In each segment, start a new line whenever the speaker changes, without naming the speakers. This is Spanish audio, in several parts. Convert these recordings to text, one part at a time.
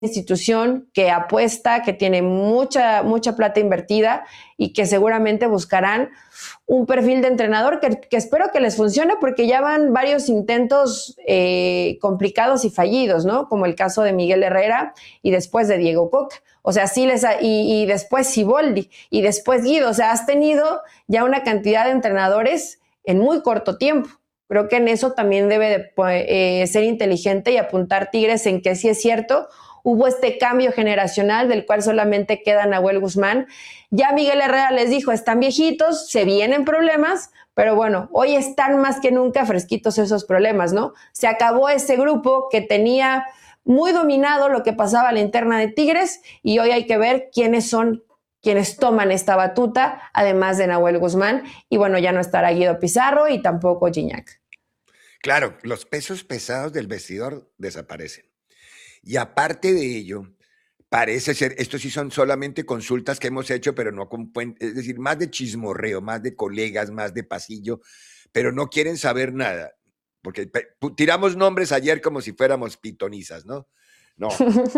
institución que apuesta, que tiene mucha plata invertida y que seguramente buscarán un perfil de entrenador que espero que les funcione, porque ya van varios intentos complicados y fallidos, ¿no? Como el caso de Miguel Herrera y después de Diego Coca. O sea, y después Siboldi y después Guido. O sea, has tenido ya una cantidad de entrenadores en muy corto tiempo. Creo que en eso también debe de ser inteligente y apuntar Tigres en que sí es cierto, hubo este cambio generacional del cual solamente queda Nahuel Guzmán. Ya Miguel Herrera les dijo, están viejitos, se vienen problemas, pero bueno, hoy están más que nunca fresquitos esos problemas, ¿no? Se acabó ese grupo que tenía muy dominado lo que pasaba a la interna de Tigres y hoy hay que ver quiénes son quienes toman esta batuta, además de Nahuel Guzmán, y bueno, ya no estará Guido Pizarro y tampoco Gignac.
Claro, los pesos pesados del vestidor desaparecen. Y aparte de ello, parece ser, estos sí son solamente consultas que hemos hecho, pero no con, es decir, más de chismorreo, más de colegas, más de pasillo, pero no quieren saber nada. Porque tiramos nombres ayer como si fuéramos pitonizas, ¿no? No.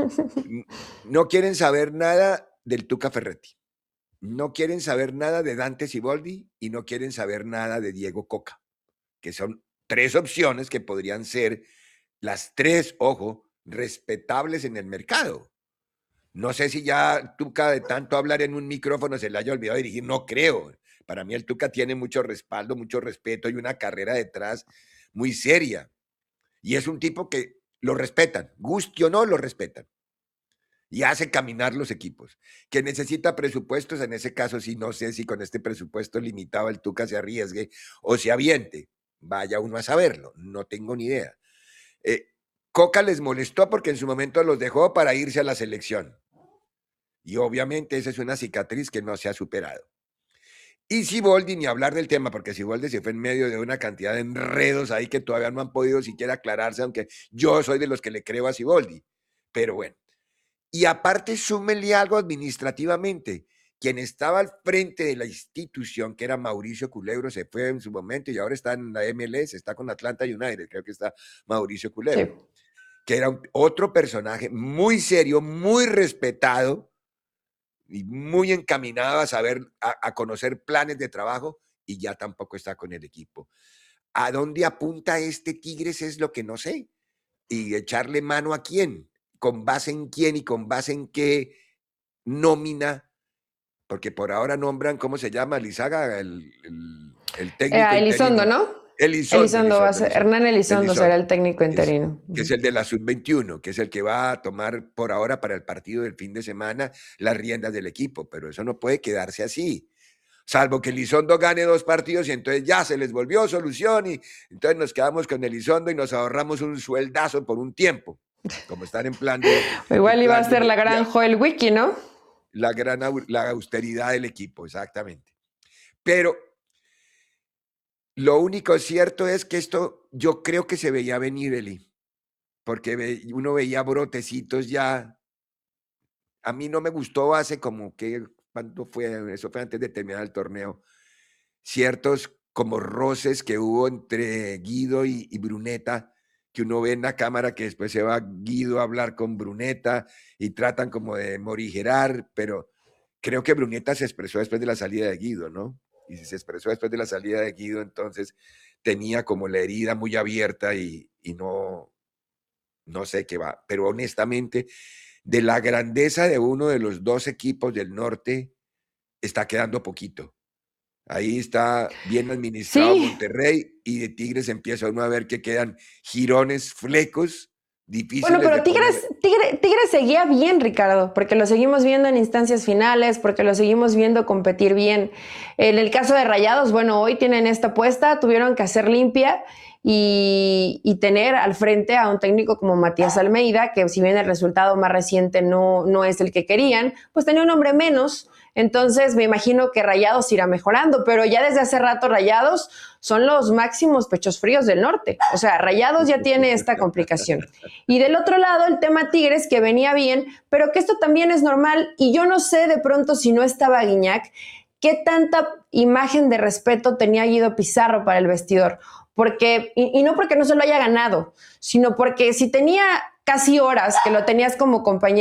No quieren saber nada del Tuca Ferretti. No quieren saber nada de Dante Siboldi y no quieren saber nada de Diego Coca, que son tres opciones que podrían ser las tres, ojo, respetables en el mercado. No sé si ya Tuca, de tanto hablar en un micrófono, se le haya olvidado dirigir. No creo. Para mí el Tuca tiene mucho respaldo, mucho respeto y una carrera detrás muy seria. Y es un tipo que lo respetan, guste o no, lo respetan. Y hace caminar los equipos. Que necesita presupuestos, en ese caso sí, no sé si con este presupuesto limitado el Tuca se arriesgue o se aviente. Vaya uno a saberlo, no tengo ni idea. Coca les molestó porque en su momento los dejó para irse a la selección. Y obviamente esa es una cicatriz que no se ha superado. Y Siboldi, ni hablar del tema, porque Siboldi se fue en medio de una cantidad de enredos ahí que todavía no han podido siquiera aclararse, aunque yo soy de los que le creo a Siboldi. Pero bueno. Y aparte, súmenle algo administrativamente. Quien estaba al frente de la institución, que era Mauricio Culebro, se fue en su momento y ahora está en la MLS, está con Atlanta United, creo que está Mauricio Culebro. Sí. Que era otro personaje muy serio, muy respetado y muy encaminado a saber, a conocer planes de trabajo, y ya tampoco está con el equipo. ¿A dónde apunta este Tigres? Es lo que no sé. Y echarle mano a quién, con base en quién y con base en qué nómina, porque por ahora nombran, ¿cómo se llama? Lizaga, el técnico
Elizondo, ¿no? Elizondo va a ser, Hernán Elizondo será el técnico interino.
Que es el de la sub-21, que es el que va a tomar por ahora para el partido del fin de semana las riendas del equipo, pero eso no puede quedarse así. Salvo que Elizondo gane 2 partidos y entonces ya se les volvió solución y entonces nos quedamos con Elizondo y nos ahorramos un sueldazo por un tiempo, como están en plan de...
Igual iba a ser la gran Joel Wiki, ¿no?
La austeridad del equipo, exactamente. Pero lo único cierto es que esto yo creo que se veía venir, Eli, porque uno veía brotecitos ya. A mí no me gustó hace como que, ¿cuánto fue? Eso fue antes de terminar el torneo. Ciertos como roces que hubo entre Guido y Bruneta, que uno ve en la cámara que después se va Guido a hablar con Bruneta y tratan como de morigerar, pero creo que Bruneta se expresó después de la salida de Guido, ¿no? Y si se expresó después de la salida de Guido, entonces tenía como la herida muy abierta y no sé qué va. Pero honestamente, de la grandeza de uno de los dos equipos del norte, está quedando poquito. Ahí está bien administrado, sí. Monterrey, y de Tigres empieza uno a ver que quedan jirones, flecos, difíciles.
Bueno, pero Tigres seguía bien, Ricardo, porque lo seguimos viendo en instancias finales, porque lo seguimos viendo competir bien. En el caso de Rayados, bueno, hoy tienen esta apuesta, tuvieron que hacer limpia y tener al frente a un técnico como Matías Almeida, que si bien el resultado más reciente no es el que querían, pues tenía un hombre menos. Entonces me imagino que Rayados irá mejorando, pero ya desde hace rato Rayados son los máximos pechos fríos del norte. O sea, Rayados ya tiene esta complicación. Y del otro lado, el tema Tigres, que venía bien, pero que esto también es normal. Y yo no sé de pronto si no estaba Gignac, qué tanta imagen de respeto tenía Guido Pizarro para el vestidor. Porque, y no porque no se lo haya ganado, sino porque si tenía casi horas que lo tenías como compañero